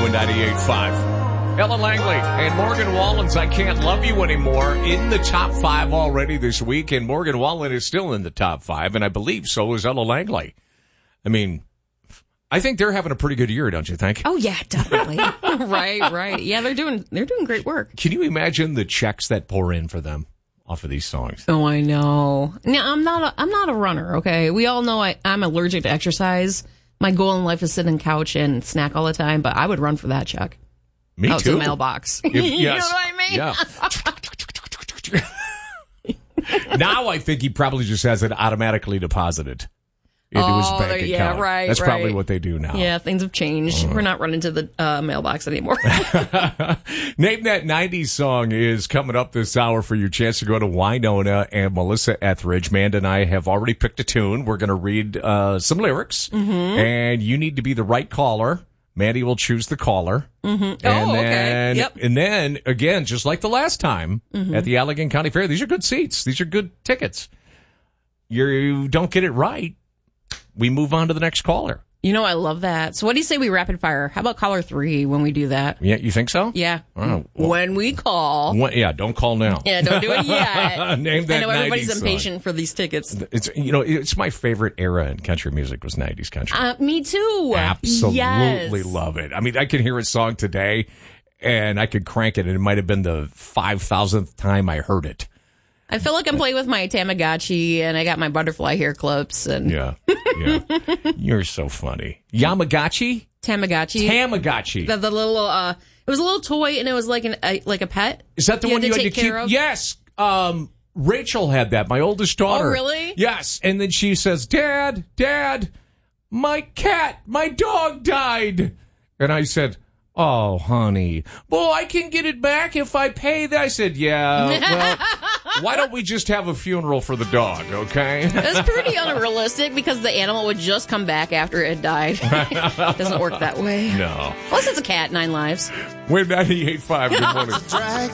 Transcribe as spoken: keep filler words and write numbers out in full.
doing ninety-eight point five. Ella Langley and Morgan Wallen's I Can't Love You Anymore in the top five already this week, and Morgan Wallen is still in the top five, and I believe so is Ella Langley. I mean, I think they're having a pretty good year, don't you think? Oh yeah, definitely. right, right. Yeah, they're doing they're doing great work. Can you imagine the checks that pour in for them off of these songs? Oh, I know. Now, I'm not a, I'm not a runner, okay? We all know I, I'm allergic to exercise. My goal in life is sit on the couch and snack all the time, but I would run for that check. Me out too. To the mailbox. If, you yes. know what I mean? Yeah. Now I think he probably just has it automatically deposited into oh, his bank account. Yeah, right, That's right. probably what they do now. Yeah, things have changed. Uh, We're not running to the uh, mailbox anymore. Name That nineties Song is coming up this hour for your chance to go to Winona and Melissa Etheridge. Manda and I have already picked a tune. We're going to read uh, some lyrics, mm-hmm. and you need to be the right caller. Mandy will choose the caller. Mm-hmm. And oh, then, okay. Yep. And then, again, just like the last time mm-hmm. at the Allegan County Fair, these are good seats. These are good tickets. You're, you don't get it right, we move on to the next caller. You know, I love that. So what do you say we rapid fire? How about caller three when we do that? Yeah, you think so? Yeah. Oh, well, when we call. When, yeah, don't call now. Yeah, don't do it yet. Name That I know everybody's nineties impatient song. For these tickets. It's, you know, it's my favorite era in country music was nineties country. Uh, me too. Absolutely yes. love it. I mean, I can hear a song today and I could crank it and it might have been the five thousandth time I heard it. I feel like I'm playing with my Tamagotchi, and I got my butterfly hair clips. And yeah, yeah. You're so funny. Yamagotchi? Tamagotchi. Tamagotchi. The, the little, uh, it was a little toy, and it was like an a, like a pet. Is that the you one had you to had to take keep? care of? Yes. Um, Rachel had that, my oldest daughter. Oh, really? Yes. And then she says, Dad, Dad, my cat, my dog died. And I said, oh, honey, well, I can get it back if I pay that. I said, yeah, well, why don't we just have a funeral for the dog, okay? It's pretty unrealistic because the animal would just come back after it died. It doesn't work that way. No. Plus, it's a cat, nine lives. We're ninety-eight point five. Good morning.